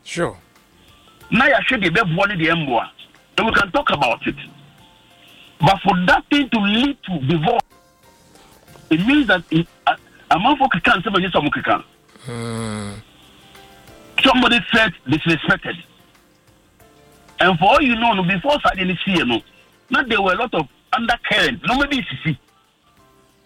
Sure. Now you should be one of the emboa. So we can talk about it. But for that thing to lead to divorce, it means that a man for can somebody can. Somebody felt disrespected. And for all you know, before starting this year, no, there were a lot of undercurrent. No, maybe it's